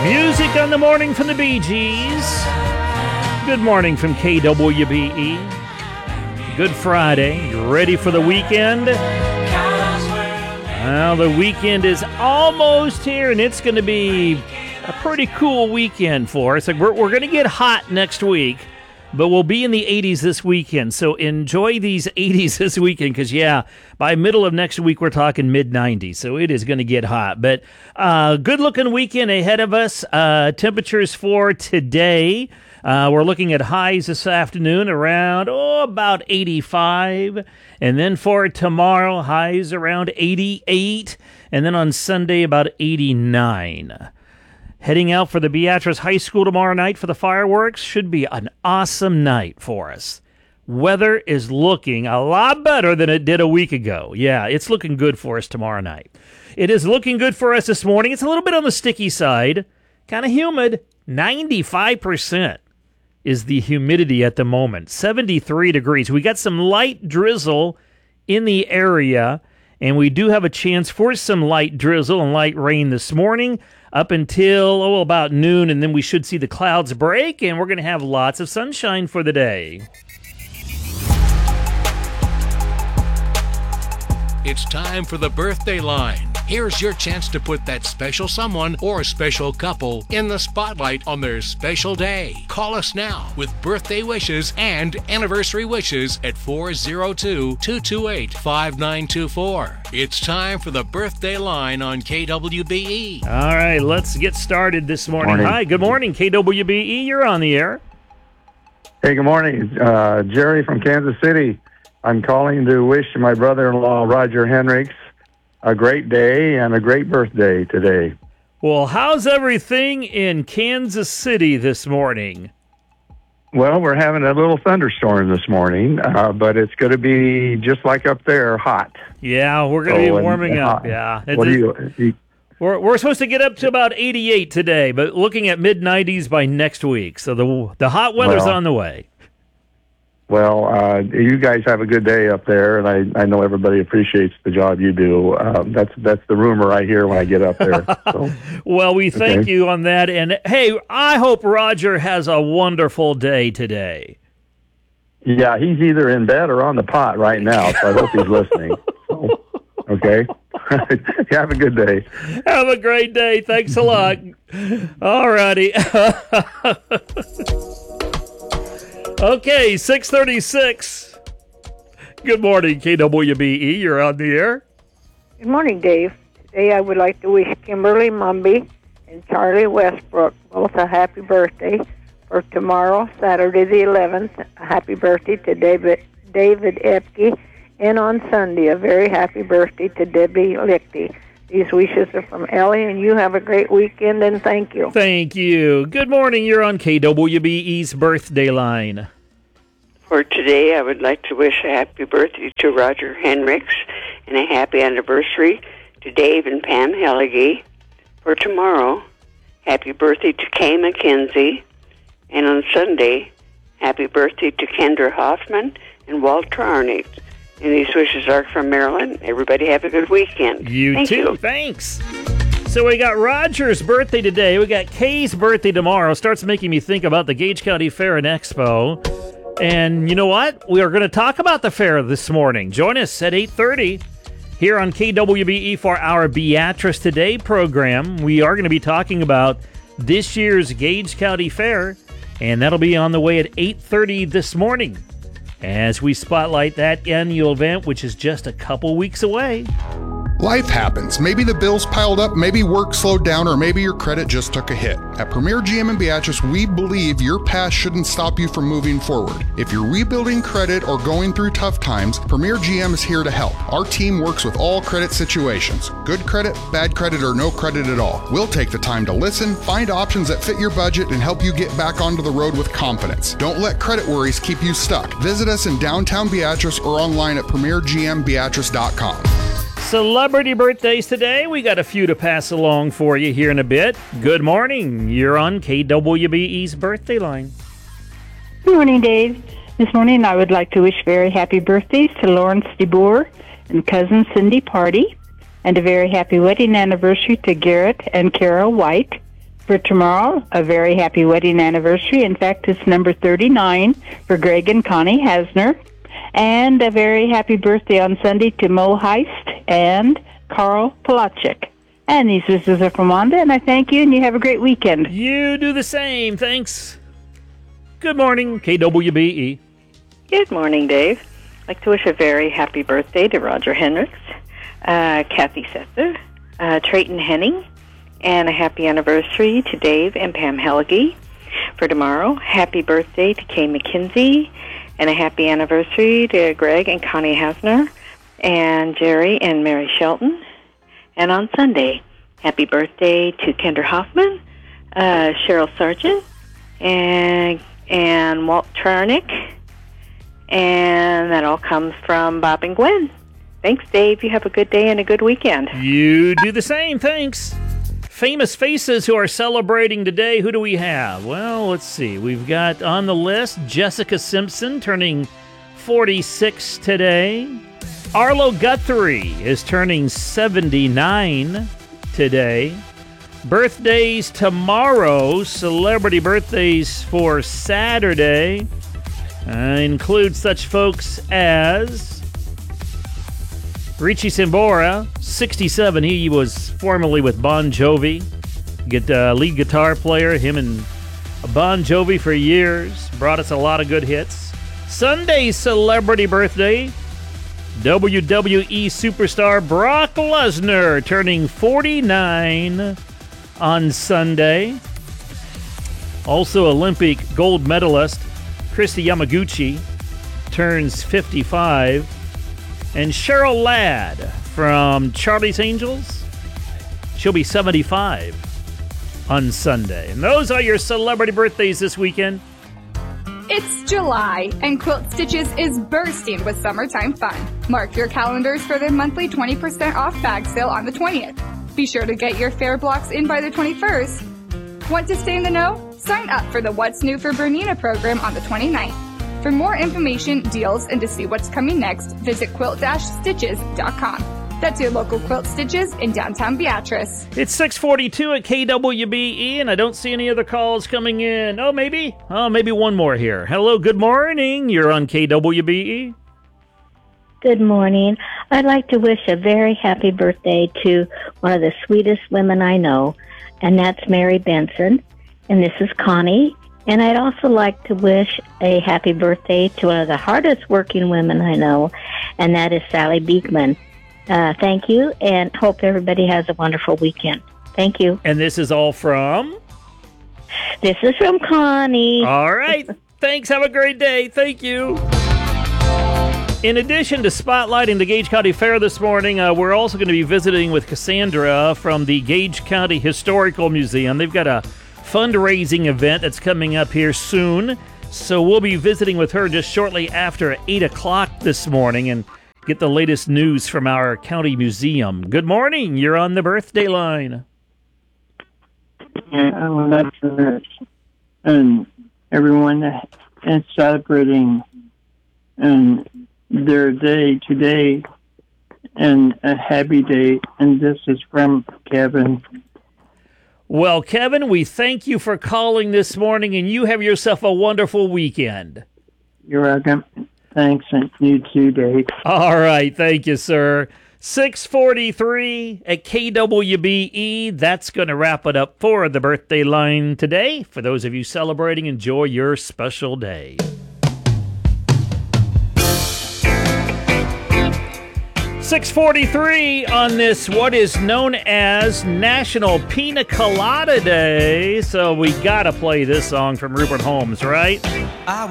Music on the morning from the Bee Gees. Good morning from KWBE. Good Friday. You ready for the weekend? Well, the weekend is almost here, and it's going to be a pretty cool weekend for us. We're going to get hot next week, but we'll be in the 80s this weekend. So enjoy these 80s this weekend because, by middle of next week, we're talking mid-90s. So it is going to get hot. But good-looking weekend ahead of us. Temperatures for today, we're looking at highs this afternoon around, about 85. And then for tomorrow, highs around 88. And then on Sunday, about 89. Heading out for the Beatrice High School tomorrow night for the fireworks. Should be an awesome night for us. Weather is looking a lot better than it did a week ago. Yeah, it's looking good for us tomorrow night. It is looking good for us this morning. It's a little bit on the sticky side. Kind of humid. 95% is the humidity at the moment. 73 degrees. We got some light drizzle in the area, and we do have a chance for some light drizzle and light rain this morning up until, about noon, and then we should see the clouds break, and we're going to have lots of sunshine for the day. It's time for the birthday line. Here's your chance to put that special someone or special couple in the spotlight on their special day. Call us now with birthday wishes and anniversary wishes at 402-228-5924. It's time for the birthday line on KWBE. All right, let's get started this morning. Hi, good morning, KWBE. You're on the air. Hey, good morning. Jerry from Kansas City. I'm calling to wish my brother-in-law, Roger Henricks, a great day and a great birthday today. Well, how's everything in Kansas City this morning? Well, we're having a little thunderstorm this morning, but it's going to be just like up there, hot. Yeah, we're going to be warming up. Yeah. What do you? We're supposed to get up to about 88 today, but looking at mid-90s by next week. So the hot weather's on the way. Well, you guys have a good day up there, and I know everybody appreciates the job you do. That's the rumor I hear when I get up there. So. Well, we thank you on that. And, hey, I hope Roger has a wonderful day today. Yeah, he's either in bed or on the pot right now, so I hope he's listening. So, okay? Have a good day. Have a great day. Thanks a lot. All righty. Okay, 6:36. Good morning, KWBE. You're on the air. Good morning, Dave. Today I would like to wish Kimberly Mumby and Charlie Westbrook both a happy birthday. For tomorrow, Saturday the 11th, a happy birthday to David Epke. And on Sunday, a very happy birthday to Debbie Lichty. These wishes are from Ellie, and you have a great weekend, and thank you. Thank you. Good morning. You're on KWBE's birthday line. For today, I would like to wish a happy birthday to Roger Henricks and a happy anniversary to Dave and Pam Hellige. For tomorrow, happy birthday to Kay McKenzie. And on Sunday, happy birthday to Kendra Hoffman and Walter Arnett. And these wishes are from Maryland. Everybody have a good weekend. You too. Thanks. So we got Roger's birthday today. We got Kay's birthday tomorrow. Starts making me think about the Gage County Fair and Expo. And you know what? We are going to talk about the fair this morning. Join us at 8:30 here on KWBE for our Beatrice Today program. We are going to be talking about this year's Gage County Fair, and that'll be on the way at 8:30 this morning as we spotlight that annual event, which is just a couple weeks away. Life happens. Maybe the bills piled up, maybe work slowed down, or maybe your credit just took a hit. At Premier GM in Beatrice, we believe your past shouldn't stop you from moving forward. If you're rebuilding credit or going through tough times, Premier GM is here to help. Our team works with all credit situations. Good credit, bad credit, or no credit at all. We'll take the time to listen, find options that fit your budget, and help you get back onto the road with confidence. Don't let credit worries keep you stuck. Visit us in downtown Beatrice or online at premiergmbeatrice.com. Celebrity birthdays today. We got a few to pass along for you here in a bit. Good morning. You're on KWBE's birthday line. Good morning, Dave. This morning I would like to wish very happy birthdays to Lawrence DeBoer and cousin Cindy Party, and a very happy wedding anniversary to Garrett and Carol White. for tomorrow, a very happy wedding anniversary. In fact, it's number 39 for Greg and Connie Hasner. And a very happy birthday on Sunday to Mo Heist and Carl Palachik. And these wishes are from Wanda, and I thank you, and you have a great weekend. You do the same. Thanks. Good morning, KWBE. Good morning, Dave. I'd like to wish a very happy birthday to Roger Hendricks, Kathy Setzer, Trayton Henning, and a happy anniversary to Dave and Pam Helge. For tomorrow, happy birthday to Kay McKenzie, and a happy anniversary to Greg and Connie Hasner, and Jerry and Mary Shelton. And on Sunday, happy birthday to Kendra Hoffman, Cheryl Sargent, and Walt Charnick. And that all comes from Bob and Gwen. Thanks, Dave. You have a good day and a good weekend. You do the same. Thanks. Famous faces who are celebrating today. Who do we have? Well, let's see. We've got on the list Jessica Simpson turning 46 today. Arlo Guthrie is turning 79 today. Birthdays tomorrow, celebrity birthdays for Saturday, include such folks as Richie Sambora, 67. He was formerly with Bon Jovi. Lead guitar player, him and Bon Jovi for years. Brought us a lot of good hits. Sunday's celebrity birthday, WWE superstar Brock Lesnar turning 49 on Sunday. Also Olympic gold medalist Christy Yamaguchi turns 55. And Cheryl Ladd from Charlie's Angels, she'll be 75 on Sunday. And those are your celebrity birthdays this weekend. It's July, and Quilt Stitches is bursting with summertime fun. Mark your calendars for their monthly 20% off bag sale on the 20th. Be sure to get your fair blocks in by the 21st. Want to stay in the know? Sign up for the What's New for Bernina program on the 29th. For more information, deals, and to see what's coming next, visit quilt-stitches.com. That's your local Quilt Stitches in downtown Beatrice. It's 6:42 at KWBE, and I don't see any other calls coming in. Oh, maybe one more here. Hello, good morning. You're on KWBE. Good morning. I'd like to wish a very happy birthday to one of the sweetest women I know, and that's Mary Benson. And this is Connie. And I'd also like to wish a happy birthday to one of the hardest working women I know, and that is Sally Beekman. Thank you, and hope everybody has a wonderful weekend. Thank you. And this is all from? This is from Connie. All right. Thanks. Have a great day. Thank you. In addition to spotlighting the Gage County Fair this morning, we're also going to be visiting with Cassandra from the Gage County Historical Museum. They've got a fundraising event that's coming up here soon. So we'll be visiting with her just shortly after 8 o'clock this morning and get the latest news from our county museum. Good morning. You're on the birthday line. Yeah, I would like to wish and everyone that is celebrating their day today and a happy day. And this is from Kevin. Well, Kevin, we thank you for calling this morning, and you have yourself a wonderful weekend. You're welcome. Thanks, and you too, Dave. All right. Thank you, sir. 6:43 at KWBE. That's going to wrap it up for the birthday line today. For those of you celebrating, enjoy your special day. 6:43 on this, what is known as National Pina Colada Day. So we got to play this song from Rupert Holmes, right?